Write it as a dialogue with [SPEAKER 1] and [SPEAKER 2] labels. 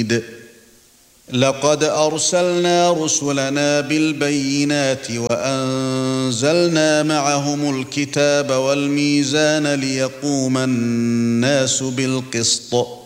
[SPEAKER 1] حميد. لقد أرسلنا رسلنا بالبينات وأنزلنا معهم الكتاب والميزان ليقوم الناس بالقسط